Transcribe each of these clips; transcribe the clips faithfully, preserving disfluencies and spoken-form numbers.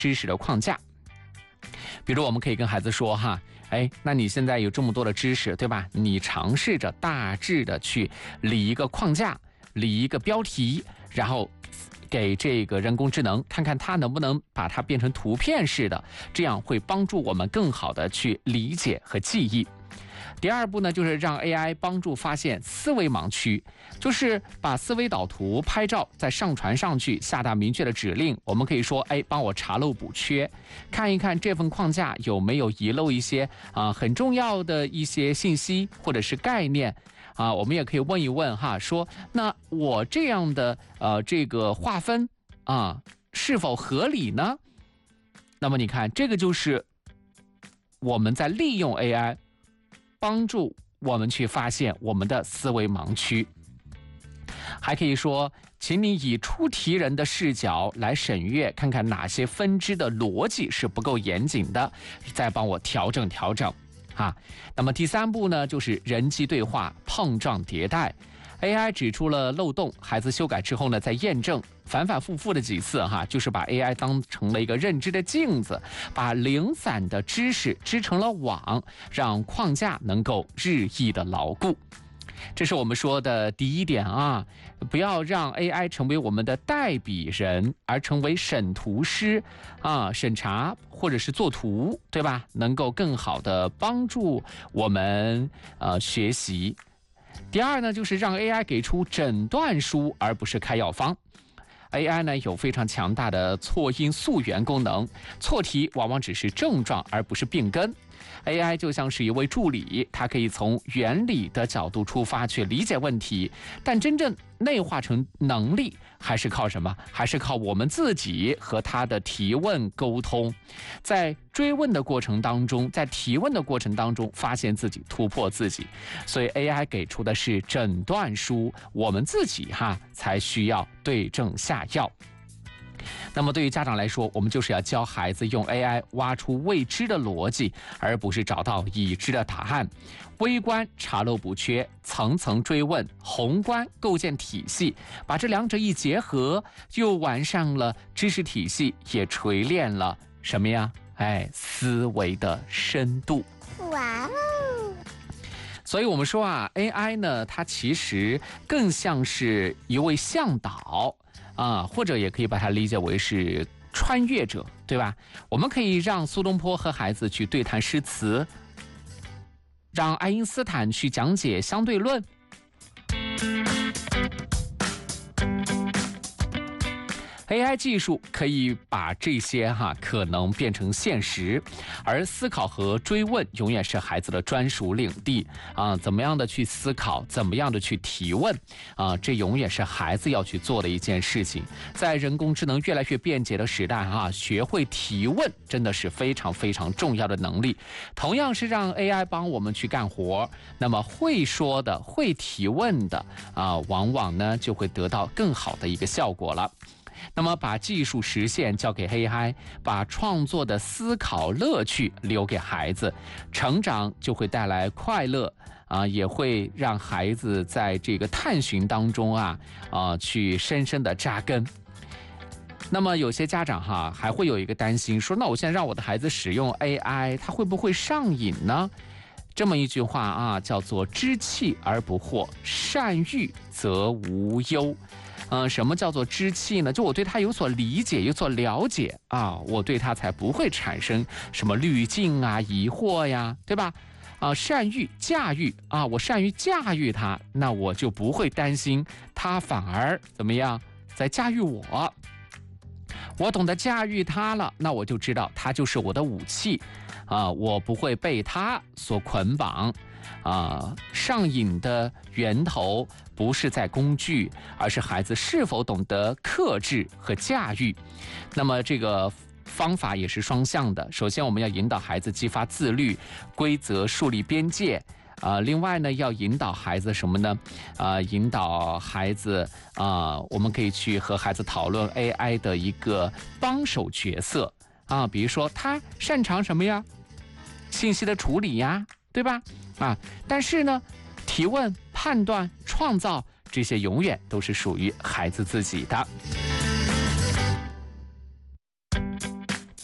知识的框架。比如我们可以跟孩子说哈，哎，那你现在有这么多的知识，对吧？你尝试着大致的去理一个框架，理一个标题，然后给这个人工智能看看它能不能把它变成图片式的，这样会帮助我们更好的去理解和记忆。第二步呢，就是让 A I 帮助发现思维盲区，就是把思维导图拍照再上传上去，下达明确的指令。我们可以说，哎，帮我查漏补缺，看一看这份框架有没有遗漏一些啊、呃、很重要的一些信息或者是概念啊。我们也可以问一问哈，说那我这样的呃这个划分啊是否合理呢？那么你看，这个就是我们在利用 A I。帮助我们去发现我们的思维盲区。还可以说，请你以出题人的视角来审阅，看看哪些分支的逻辑是不够严谨的，再帮我调整调整啊。那么第三步呢，就是人机对话碰撞迭代。A I 指出了漏洞，孩子修改之后呢，再验证，反反复复的几次哈，就是把 A I 当成了一个认知的镜子，把零散的知识织成了网，让框架能够日益的牢固。这是我们说的第一点啊，不要让 A I 成为我们的代笔人，而成为审图师啊，审查或者是作图，对吧？能够更好的帮助我们呃学习。第二呢，就是让 A I 给出诊断书，而不是开药方。A I 呢有非常强大的错因溯源功能，错题往往只是症状，而不是病根。A I 就像是一位助理，它可以从原理的角度出发去理解问题，但真正内化成能力，还是靠什么？还是靠我们自己和它的提问沟通，在追问的过程当中，在提问的过程当中，发现自己，突破自己。所以 A I 给出的是诊断书，我们自己哈才需要对症下药。那么对于家长来说，我们就是要教孩子用 A I 挖出未知的逻辑，而不是找到已知的答案。微观查漏补缺，层层追问，宏观构建体系，把这两者一结合，又完善了知识体系，也锤炼了什么呀？哎，思维的深度。哇哦！所以我们说啊 ，A I 呢，它其实更像是一位向导。啊，或者也可以把它理解为是穿越者，对吧？我们可以让苏东坡和孩子去对谈诗词，让爱因斯坦去讲解相对论。A I 技术可以把这些哈可能变成现实，而思考和追问永远是孩子的专属领地啊！怎么样的去思考，怎么样的去提问啊？这永远是孩子要去做的一件事情。在人工智能越来越便捷的时代啊，学会提问真的是非常非常重要的能力。同样是让 A I 帮我们去干活，那么会说的、会提问的啊，往往呢就会得到更好的一个效果了。那么把技术实现交给 A I， 把创作的思考乐趣留给孩子，成长就会带来快乐啊，也会让孩子在这个探寻当中啊啊去深深的扎根。那么有些家长哈还会有一个担心，说那我现在让我的孩子使用 A I， 他会不会上瘾呢？这么一句话啊，叫做知气而不惑，善育则无忧。嗯、呃，什么叫做知气呢？就我对他有所理解，有所了解啊，我对他才不会产生什么滤镜啊、疑惑呀，对吧？啊，善于驾驭啊，我善于驾驭他，那我就不会担心他反而怎么样在驾驭我。我懂得驾驭他了，那我就知道他就是我的武器啊，我不会被他所捆绑。啊，上瘾的源头不是在工具，而是孩子是否懂得克制和驾驭。那么这个方法也是双向的。首先，我们要引导孩子激发自律，规则树立边界。啊、呃，另外呢，要引导孩子什么呢？啊、呃，引导孩子啊、呃，我们可以去和孩子讨论 A I 的一个帮手角色啊，比如说他擅长什么呀？信息的处理呀，对吧？啊，但是呢，提问、判断、创造这些永远都是属于孩子自己的。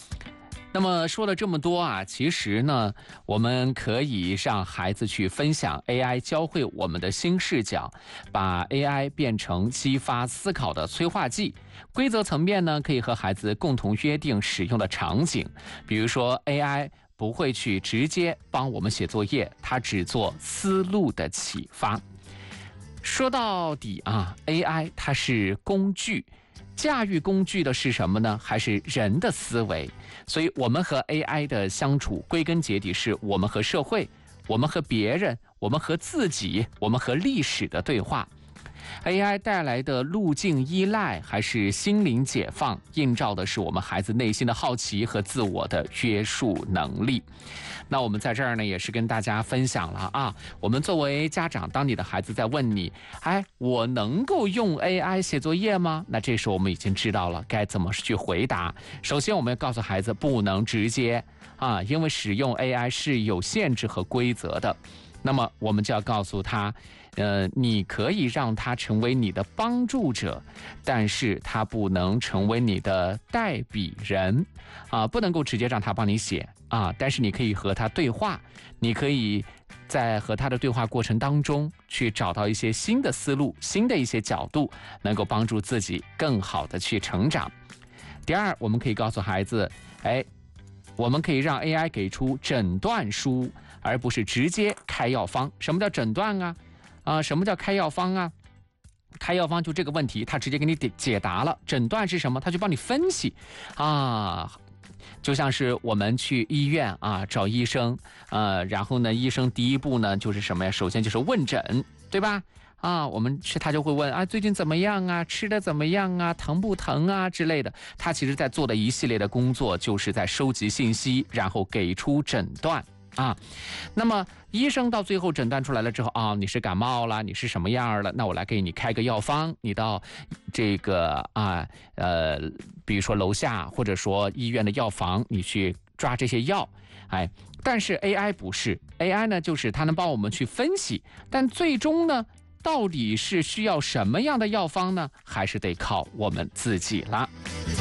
那么说了这么多啊，其实呢，我们可以让孩子去分享 A I 教会我们的新视角，把 A I 变成激发思考的催化剂。规则层面呢，可以和孩子共同约定使用的场景，比如说 A I 不会去直接帮我们写作业，它只做思路的启发。说到底啊 ，A I 它是工具。驾驭工具的是什么呢？还是人的思维？所以我们和 A I 的相处，归根结底是我们和社会、我们和别人、我们和自己、我们和历史的对话。A I 带来的路径依赖还是心灵解放，映照的是我们孩子内心的好奇和自我的约束能力。那我们在这儿呢，也是跟大家分享了啊，我们作为家长，当你的孩子在问你，哎，我能够用 A I 写作业吗？那这时候我们已经知道了该怎么去回答。首先，我们要告诉孩子不能直接啊，因为使用 A I 是有限制和规则的。那么我们就要告诉他，呃，你可以让他成为你的帮助者，但是他不能成为你的代笔人，啊，不能够直接让他帮你写啊。但是你可以和他对话，你可以在和他的对话过程当中去找到一些新的思路、新的一些角度，能够帮助自己更好的去成长。第二，我们可以告诉孩子，哎，我们可以让 A I 给出诊断书，而不是直接开药方。什么叫诊断啊？啊，什么叫开药方啊？开药方就这个问题，他直接给你解答了。诊断是什么？他就帮你分析啊。就像是我们去医院啊找医生，呃，然后呢，医生第一步呢就是什么呀？首先就是问诊，对吧？啊，我们去他就会问啊，最近怎么样啊？吃的怎么样啊？疼不疼啊之类的。他其实在做的一系列的工作，就是在收集信息，然后给出诊断。啊，那么医生到最后诊断出来了之后啊，你是感冒了，你是什么样了？那我来给你开个药方，你到这个啊呃，比如说楼下或者说医院的药房，你去抓这些药。哎，但是 A I 不是 ，A I 呢，就是它能帮我们去分析，但最终呢，到底是需要什么样的药方呢？还是得靠我们自己了。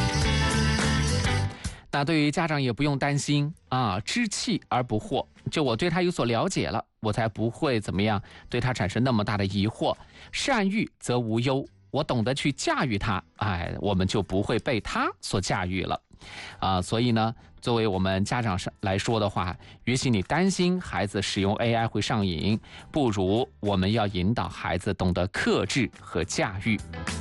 那对于家长也不用担心啊，知气而不惑。就我对他有所了解了，我才不会怎么样对他产生那么大的疑惑。善育则无忧，我懂得去驾驭他，哎，我们就不会被他所驾驭了。啊，所以呢，作为我们家长来说的话，与其你担心孩子使用 A I 会上瘾，不如我们要引导孩子懂得克制和驾驭。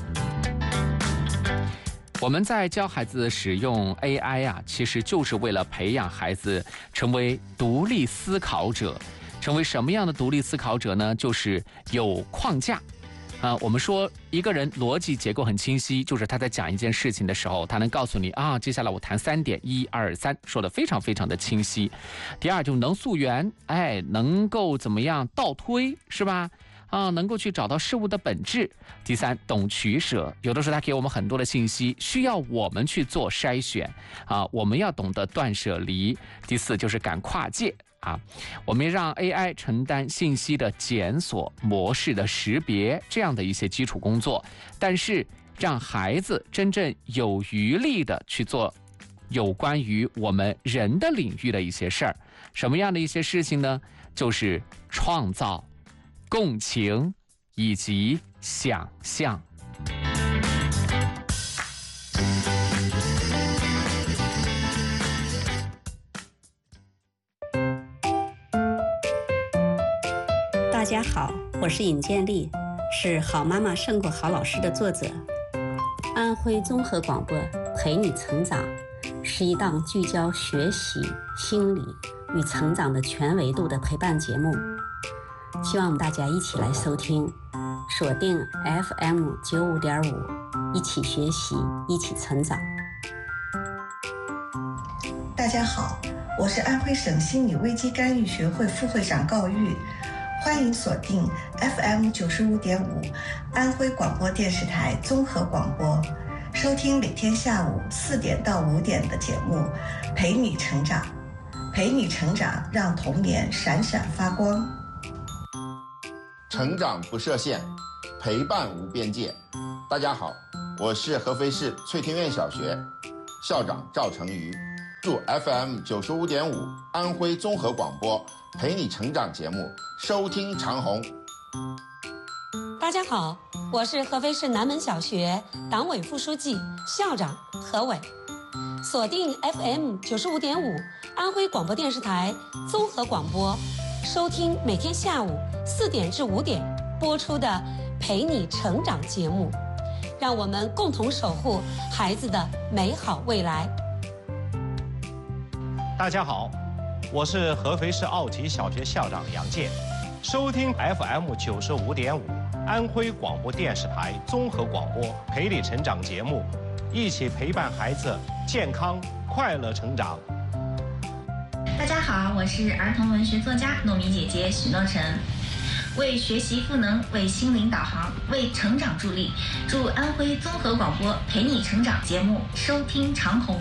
我们在教孩子使用 A I 啊，其实就是为了培养孩子成为独立思考者。成为什么样的独立思考者呢？就是有框架。啊，我们说一个人逻辑结构很清晰，就是他在讲一件事情的时候，他能告诉你啊，接下来我谈三点，一二三，说得非常非常的清晰。第二，就能溯源，哎，能够怎么样倒推，是吧？啊，能够去找到事物的本质。第三，懂取舍，有的时候他给我们很多的信息，需要我们去做筛选啊，我们要懂得断舍离。第四，就是敢跨界啊，我们让 A I 承担信息的检索、模式的识别这样的一些基础工作，但是让孩子真正有余力的去做有关于我们人的领域的一些事儿。什么样的一些事情呢？就是创造、共情以及想象。 大家好，我是尹建莉，是《好妈妈胜过好老师》的作者。安徽综合广播陪你成长是一档聚焦学习、心理与成长的全维度的陪伴节目，希望大家一起来收听，锁定 F M 九五点五，一起学习，一起成长。 大家好，我是安徽省心理危机干预学会副会长高玉，欢迎锁定 F M 九十五点五，安徽广播电视台综合广播，收听每天下午四点到五点的节目，陪你成长，陪你成长，让童年闪闪发光。 成长不设限，陪伴无边界。大家好，我是合肥市翠天苑小学校长赵成瑜。 注 F M 九十五点五安徽综合广播，陪你成长节目，收听长虹。 大家好，我是合肥市南门小学党委副书记、校长何伟。锁定 F M 九十五点五安徽广播电视台综合广播，收听每天下午四点至五点播出的《陪你成长》节目，让我们共同守护孩子的美好未来。 大家好，我是合肥市奥体小学校长杨健。收听 F M 九十五点五安徽广播电视台综合广播《陪你成长》节目，一起陪伴孩子健康快乐成长。 大家好，我是儿童文学作家糯米姐姐许诺晨。为学习赋能，为心灵导航，为成长助力，祝安徽综合广播《陪你成长》节目收听长虹。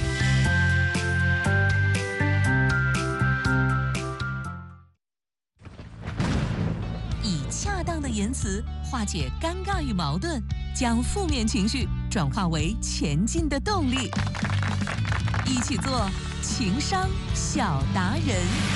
以恰当的言辞化解尴尬与矛盾，将负面情绪转化为前进的动力。一起做情商小达人。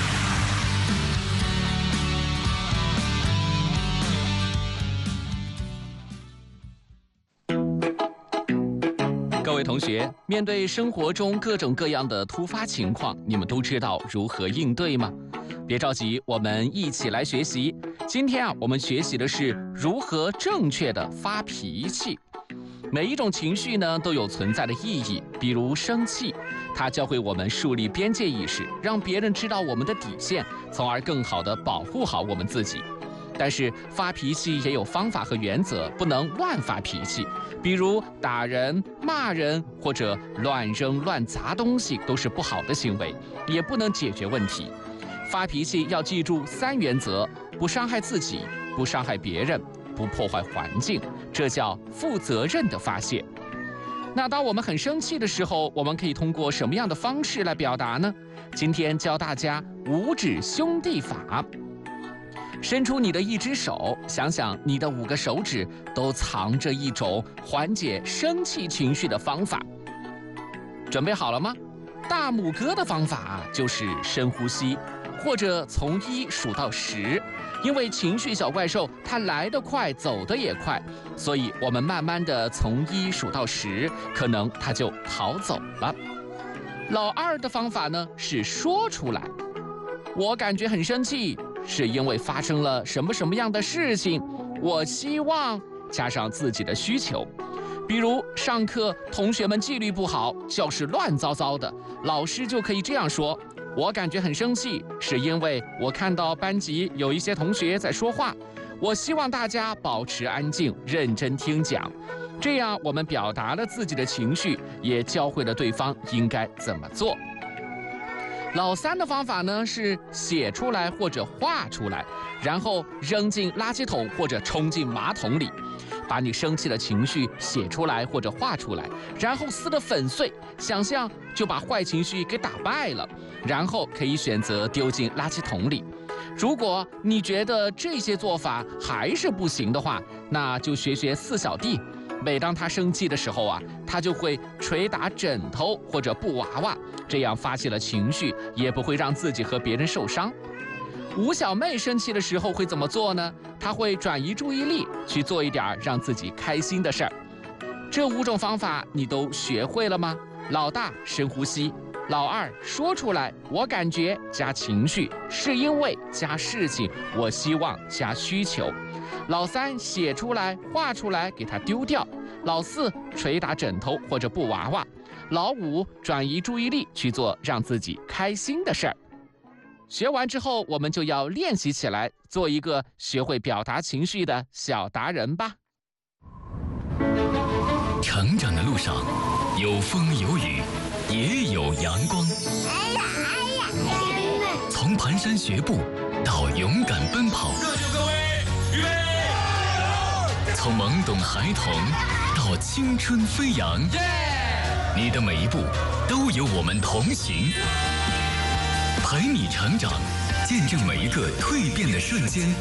各位同学，面对生活中各种各样的突发情况，你们都知道如何应对吗？别着急，我们一起来学习。今天啊，我们学习的是如何正确的发脾气。每一种情绪呢，都有存在的意义。比如生气，它教会我们树立边界意识，让别人知道我们的底线，从而更好地保护好我们自己。但是发脾气也有方法和原则，不能乱发脾气。比如打人、骂人或者乱扔乱砸东西都是不好的行为，也不能解决问题。发脾气要记住三原则：不伤害自己，不伤害别人，不破坏环境，这叫负责任的发泄。那当我们很生气的时候，我们可以通过什么样的方式来表达呢？今天教大家五指兄弟法。伸出你的一只手，想想你的五个手指都藏着一种缓解生气情绪的方法。准备好了吗？大拇哥的方法就是深呼吸，或者从一数到十。因为情绪小怪兽它来得快，走得也快，所以我们慢慢的从一数到十，可能它就逃走了。老二的方法呢是说出来，我感觉很生气。是因为发生了什么什么样的事情，我希望加上自己的需求。比如上课同学们纪律不好，教室乱糟糟的，老师就可以这样说，我感觉很生气，是因为我看到班级有一些同学在说话，我希望大家保持安静，认真听讲。这样我们表达了自己的情绪，也教会了对方应该怎么做。老三的方法呢是写出来或者画出来，然后扔进垃圾桶或者冲进马桶里。把你生气的情绪写出来或者画出来，然后撕得粉碎，想象就把坏情绪给打败了，然后可以选择丢进垃圾桶里。如果你觉得这些做法还是不行的话，那就学学四小弟。每当他生气的时候啊，他就会捶打枕头或者布娃娃，这样发泄了情绪，也不会让自己和别人受伤。吴小妹生气的时候会怎么做呢？她会转移注意力，去做一点让自己开心的事儿。这五种方法你都学会了吗？老大深呼吸，老二说出来，我感觉加情绪，是因为加事情，我希望加需求。老三写出来画出来给它丢掉，老四捶打枕头或者布娃娃，老五转移注意力去做让自己开心的事儿。学完之后我们就要练习起来，做一个学会表达情绪的小达人吧。 成长的路上有风有雨也有阳光， 哎呀哎呀哎呀， 从蹒跚学步到勇敢奔跑， 热酒各位预备， 从懵懂孩童到青春飞扬， yeah! 你的每一步都有我们同行，陪你成长，见证每一个蜕变的瞬间。